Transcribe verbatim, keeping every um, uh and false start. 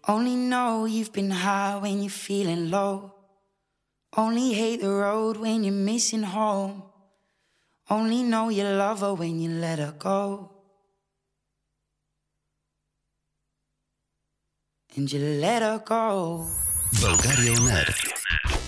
Only know you've been high when you're feeling low. Only hate the road when you're missing home. Only know you love her when you let her go. And you let her go. Bulgaria On Air.